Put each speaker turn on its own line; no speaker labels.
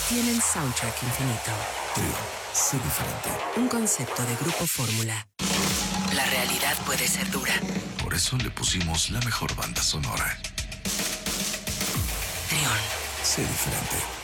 tienen soundtrack infinito.
Trión, sé diferente.
Un concepto de Grupo Fórmula. La realidad puede ser dura.
Por eso le pusimos la mejor banda sonora.
Trión.
Sé diferente.